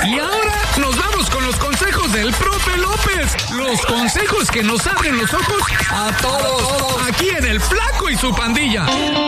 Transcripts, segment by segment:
Y ahora nos vamos con los consejos del profe López. Los consejos que nos abren los ojos a todos. Aquí en El Flaco y su pandilla.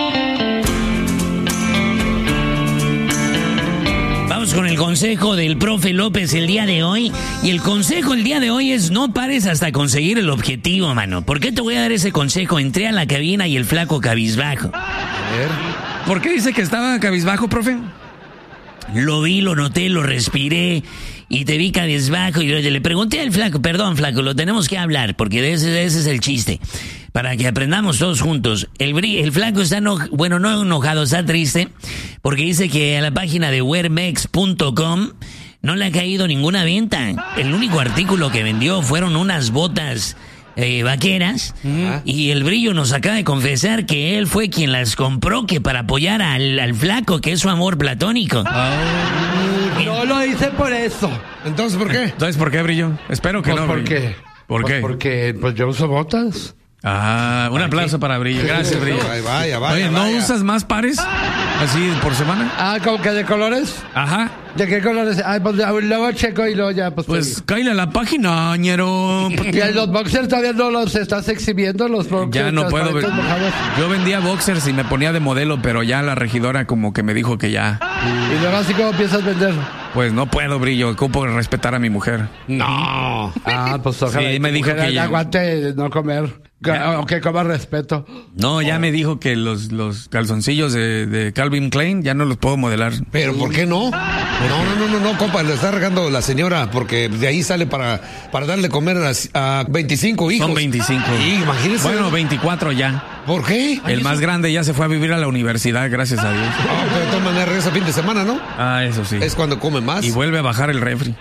Vamos con el consejo del profe López el día de hoy. Y el consejo el día de hoy es: no pares hasta conseguir el objetivo, mano. ¿Por qué te voy a dar ese consejo? Entré a la cabina y el flaco cabizbajo. A ver, ¿por qué dice que estaba cabizbajo, profe? Lo vi, lo noté, lo respiré y te vi cabizbajo y le pregunté al flaco: perdón, flaco, lo tenemos que hablar porque de ese es el chiste, para que aprendamos todos juntos. El flaco está no enojado, está triste porque dice que a la página de wearmex.com no le ha caído ninguna venta. El único artículo que vendió fueron unas botas vaqueras, y el Brillo nos acaba de confesar que él fue quien las compró, que para apoyar al flaco, que es su amor platónico. No lo hice por eso. Entonces, ¿por qué? Entonces, ¿por qué, Brillo? Espero que no. ¿Por qué? ¿Por qué? Porque pues yo uso botas. Un aplauso para Brillo. Gracias, Brillo. Vaya. Oye, ¿no usas más pares así por semana? ¿Como que de colores? Ajá. ¿De qué colores? Pues luego checo y luego ya pues cállale a la página, ñero. ¿Y los boxers todavía no los estás exhibiendo? Los boxers, ya no puedo ver. Yo vendía boxers y me ponía de modelo, pero ya la regidora como que me dijo que ya. ¿Y luego así cómo piensas vender? Pues no puedo, Brillo. Ocupo respetar a mi mujer. No. Pues ojalá. Sí, me dijo que ya aguante no comer. Que coma respeto. No, ya me dijo que los calzoncillos de Calvin Klein ya no los puedo modelar. ¿Pero por qué no? No, compa, le está regando la señora, porque de ahí sale para darle comer a 25 hijos. Son 25. Sí, imagínese. Bueno, 24 ya. ¿Por qué? El más grande ya se fue a vivir a la universidad, gracias a Dios. Pero de todas maneras regresa fin de semana, ¿no? Eso sí. Es cuando come más. Y vuelve a bajar el refri.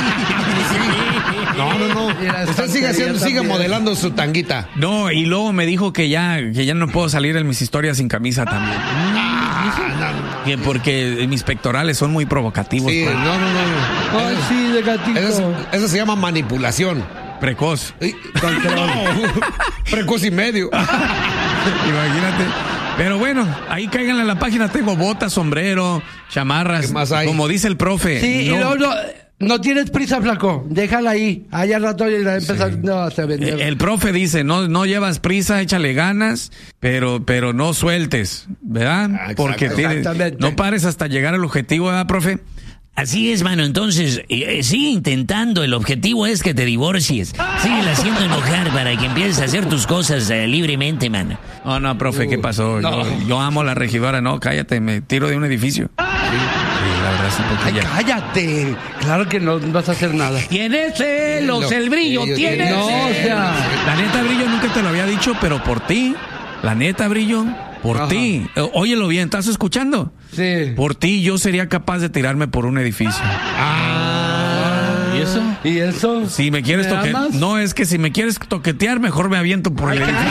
No. Usted sigue modelando su tanguita. No, y luego me dijo que ya no puedo salir en mis historias sin camisa también. Que porque mis pectorales son muy provocativos. Sí, no. Ay, sí, de gatito. Eso se llama manipulación. Precoz. Precoz y medio. Imagínate. Pero bueno, ahí cáiganle a la página. Tengo botas, sombrero, chamarras. ¿Qué más hay? Como dice el profe. Sí, no. No tienes prisa, flaco. Déjala ahí. Allá al rato ya empezar a vender. El profe dice, no llevas prisa, échale ganas, pero no sueltes, ¿verdad? Porque no pares hasta llegar al objetivo, ¿verdad, profe? Así es, mano. Entonces, sigue intentando. El objetivo es que te divorcies. Sigue haciendo enojar para que empieces a hacer tus cosas libremente, mano. No, profe, ¿qué pasó? No. Yo amo a la regidora. No, cállate, me tiro de un edificio. Sí, la verdad sí, porque ya. ¡Cállate! Claro que no vas a hacer nada. Tienes celos, el Brillo, tienes. No, o sea. La neta, Brillo, nunca te lo había dicho, pero por ti. La neta, Brillo, por ti. Óyelo bien, ¿estás escuchando? Sí. Por ti yo sería capaz de tirarme por un edificio. ¿Y eso? ¿Y eso? Si me quieres toquetear. No, es que si me quieres toquetear, mejor me aviento por el edificio.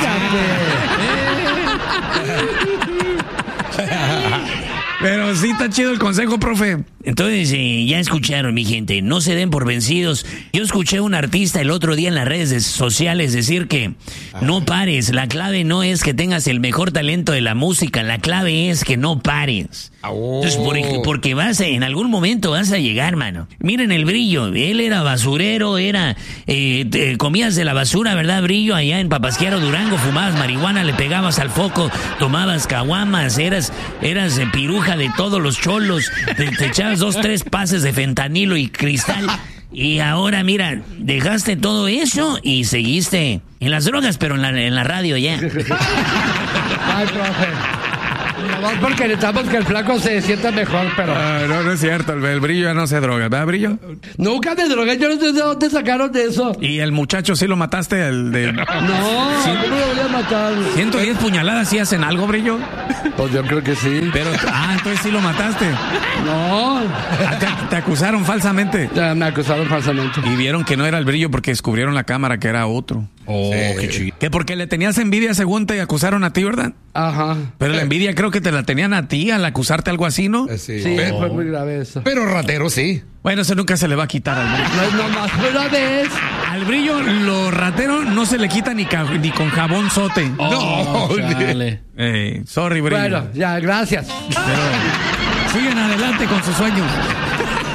Pero sí está chido el consejo, profe. Entonces, ya escucharon, mi gente, no se den por vencidos. Yo escuché a un artista el otro día en las redes sociales decir que no pares. La clave no es que tengas el mejor talento de la música, la clave es que no pares. Entonces, porque en algún momento vas a llegar, mano. Miren el Brillo, él era basurero, comías de la basura, ¿verdad, Brillo? Allá en Papasquiaro, Durango, fumabas marihuana, le pegabas al foco, tomabas caguamas, eras piruja de todos los cholos, te echabas 2-3 pases de fentanilo y cristal. Y ahora, mira, dejaste todo eso y seguiste en las drogas, pero en la radio ya. Ay, profe. Porque necesitamos que el flaco se sienta mejor, pero... No es cierto, el Brillo ya no se droga, ¿verdad, Brillo? Nunca me drogué, yo no sé de dónde sacaron de eso. ¿Y el muchacho sí lo mataste? No, ¿cómo lo voy a matar? 110 puñaladas, ¿sí hacen algo, Brillo? Pues yo creo que sí. Pero, entonces sí lo mataste. No. Te acusaron falsamente. Ya me acusaron falsamente. Y vieron que no era el Brillo porque descubrieron la cámara que era otro. Qué chido. Que porque le tenías envidia según te acusaron a ti, ¿verdad? Ajá. Pero la envidia creo que te la tenían a ti al acusarte algo así, ¿no? Sí, fue muy grave eso. Pero ratero, sí. Bueno, eso nunca se le va a quitar al Brillo. No es nomás una vez. Al Brillo, lo ratero no se le quita ni con jabón sote. No. Sorry, Brillo. Bueno, ya, gracias. Pero sigan adelante con sus sueños.